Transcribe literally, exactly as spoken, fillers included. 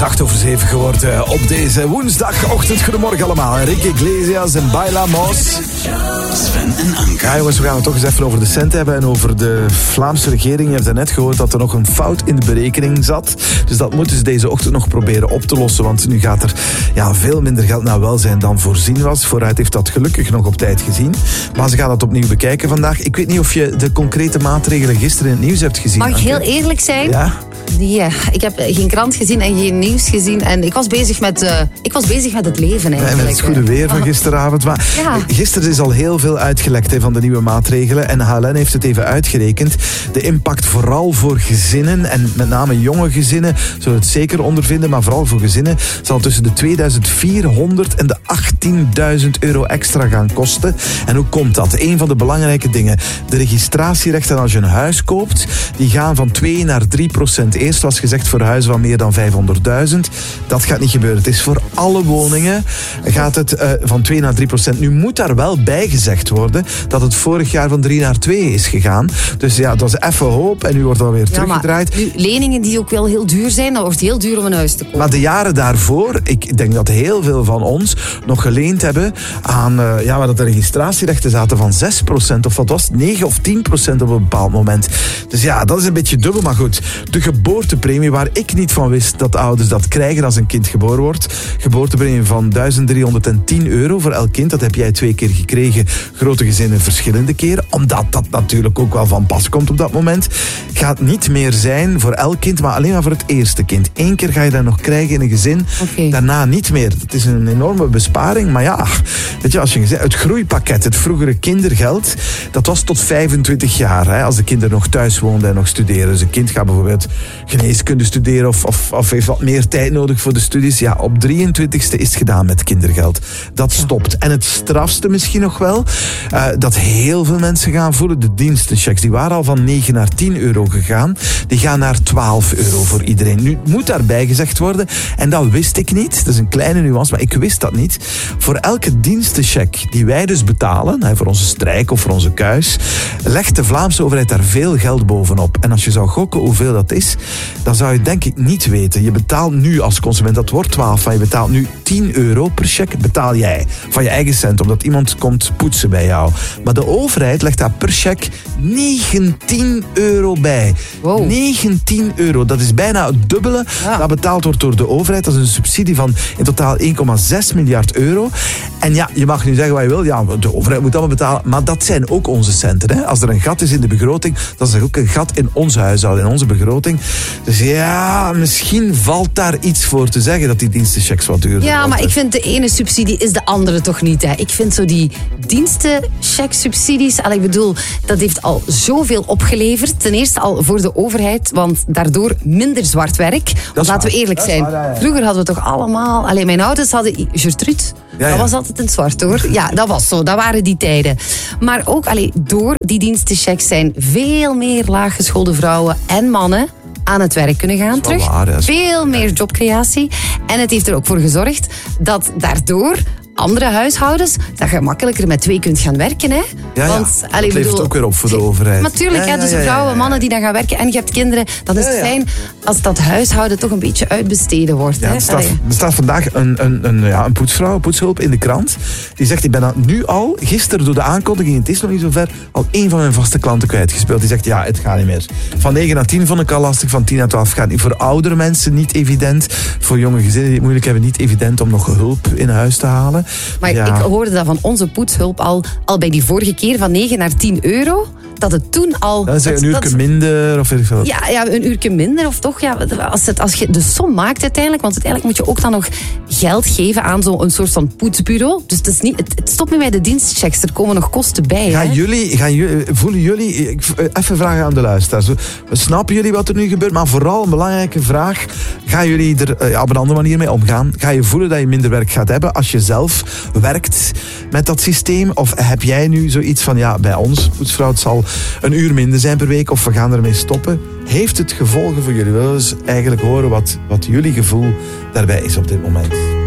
acht over zeven geworden op deze woensdagochtend. Goedemorgen allemaal. Enrique Iglesias en Bailamos. Sven en Anke. Ja jongens, we gaan het toch eens even over de cent hebben en over de Vlaamse regering. Je hebt er net gehoord dat er nog een fout in de berekening zat. Dus dat moeten ze deze ochtend nog proberen op te lossen. Want nu gaat er ja, veel minder geld naar welzijn dan voorzien was. Vooruit heeft dat gelukkig nog op tijd gezien. Maar ze gaan dat opnieuw bekijken vandaag. Ik weet niet of je de concrete maatregelen gisteren in het nieuws hebt gezien. Mag ik Anke? heel eerlijk zijn? Ja? Ja, ik heb geen krant gezien en geen nieuws gezien. En ik was bezig met, uh, ik was bezig met het leven eigenlijk. En met het goede weer van gisteravond. Maar Ja. gisteren is al heel veel uitgelekt hè, van de nieuwe maatregelen. En H L N heeft het even uitgerekend. De impact vooral voor gezinnen en met name jonge gezinnen zullen het zeker ondervinden. Maar vooral voor gezinnen zal tussen de tweeduizend vierhonderd en de achttienduizend euro extra gaan kosten. En hoe komt dat? Een van de belangrijke dingen. De registratierechten als je een huis koopt, die gaan van twee naar drie procent. Eerst was gezegd voor huizen van meer dan vijfhonderdduizend. Dat gaat niet gebeuren. Het is voor alle woningen gaat het uh, van twee naar drie procent. Nu moet daar wel bij gezegd worden dat het vorig jaar van drie naar twee is gegaan. Dus ja, dat is even hoop en nu wordt dat weer Ja, teruggedraaid. maar nu, leningen die ook wel heel duur zijn, dat wordt heel duur om een huis te kopen. Maar de jaren daarvoor, ik denk dat heel veel van ons nog geleend hebben aan, uh, ja, waar dat de registratierechten zaten van zes procent of wat was het, negen of tien procent op een bepaald moment. Dus ja, dat is een beetje dubbel, maar goed. De geboortepremie, waar ik niet van wist dat ouders dat krijgen als een kind geboren wordt. Geboortepremie van duizend driehonderdtien euro voor elk kind, dat heb jij twee keer gekregen. Grote gezinnen verschillende keren, omdat dat natuurlijk ook wel van pas komt op dat moment. Gaat niet meer zijn voor elk kind, maar alleen maar voor het eerste kind. Eén keer ga je dat nog krijgen in een gezin, Oké. daarna niet meer. Het is een enorme besparing, maar ja, weet je, als je gezegd, het groeipakket, het vroegere kindergeld, dat was tot vijfentwintig jaar, hè, als de kinderen nog thuis woonden en nog studeren. Dus een kind gaat bijvoorbeeld geneeskunde studeren of, of, of heeft wat meer tijd nodig voor de studies. Ja, op drieëntwintigste is het gedaan met kindergeld. Dat stopt. En het strafste misschien nog wel, uh, dat heel veel mensen gaan voelen, de dienstenchecks, die waren al van negen naar tien euro gegaan. Die gaan naar twaalf euro voor iedereen. Nu moet daarbij gezegd worden, en dat wist ik niet, dat is een kleine nuance, maar ik wist dat niet. Voor elke dienstencheck die wij dus betalen, hè, voor onze strijk of voor onze kuis, legt de Vlaamse overheid daar veel geld bovenop. En als je zou gokken hoeveel dat is, dan zou je denk ik niet weten. Je betaalt nu als consument, dat wordt twaalf, maar je betaalt nu tien euro per check, betaal jij van je eigen cent, omdat iemand komt poetsen bij jou. Maar de overheid legt daar per check negentien euro bij. Wow. negentien euro, dat is bijna het dubbele Ja. dat betaald wordt door de overheid. Dat is een subsidie van in totaal één komma zes miljard euro. En ja, je mag nu zeggen wat je wil, ja, de overheid moet allemaal betalen, maar dat zijn ook onze centen. Hè? Als er een gat is in de begroting, dan is er ook een gat in ons huishouden, in onze begroting. Dus ja, misschien valt daar iets voor te zeggen dat die dienstenchecks wat duurder Ja, maar worden. ik vind de ene subsidie is de andere toch niet. Hè. Ik vind zo die dienstencheck-subsidies, al ik bedoel, dat heeft al zoveel opgeleverd. Ten eerste al voor de overheid, want daardoor minder zwart werk. Want laten we eerlijk Dat is zijn, waar, ja, ja. vroeger hadden we toch allemaal... Alleen mijn ouders hadden Gertrude. Ja, ja. Dat was altijd in het zwart, hoor. Ja, dat was zo. Dat waren die tijden. Maar ook allee, door die dienstenchecks zijn veel meer laaggeschoolde vrouwen en mannen aan het werk kunnen gaan Dat is wel terug. waar, ja. Veel meer jobcreatie. En het heeft er ook voor gezorgd dat daardoor andere huishoudens dat je makkelijker met twee kunt gaan werken. Hè? Ja, ja. Want, Dat allee, levert bedoel, ook weer op voor de overheid. Natuurlijk, Ja, hè, ja, dus ja, ja, vrouwen, ja. mannen die dan gaan werken en je hebt kinderen, dan is Ja, het ja. fijn als dat huishouden toch een beetje uitbesteden wordt. Ja, hè? er, staat, Allee. er staat vandaag een, een, een, ja, een poetsvrouw, een poetshulp in de krant. Die zegt, ik ben dan nu al, gisteren door de aankondiging, het is nog niet zo ver, al één van mijn vaste klanten kwijtgespeeld. Die zegt, ja, het gaat niet meer. Van negen naar tien vond ik al lastig, van tien naar twaalf gaat niet. Voor oudere mensen niet evident. Voor jonge gezinnen die het moeilijk hebben, niet evident om nog hulp in huis te halen. Maar ja. ik hoorde dat van onze poetshulp al, al bij die vorige keer van negen naar tien euro. Dat het toen al... Dan is het dat- een dat- uurtje minder, of weet ik veel. Ja, ja, een uurtje minder of toch. Ja, als, het, als je de som maakt uiteindelijk, want uiteindelijk moet je ook dan nog geld geven aan zo'n soort van poetsbureau. Dus het, is niet, het, het stopt niet bij de dienstchecks, er komen nog kosten bij. Gaan Hè? jullie, gaan jullie, voelen jullie, ik- even vragen aan de luisteraars. Snappen jullie wat er nu gebeurt? Maar vooral een belangrijke vraag, gaan jullie er eh, ja, op een andere manier mee omgaan? Ga je voelen dat je minder werk gaat hebben als je zelf werkt met dat systeem? Of heb jij nu zoiets van, ja, bij ons, poetsvrouw, het zal een uur minder zijn per week of we gaan ermee stoppen? Heeft het gevolgen voor jullie? We willen dus eigenlijk horen wat, wat jullie gevoel daarbij is op dit moment.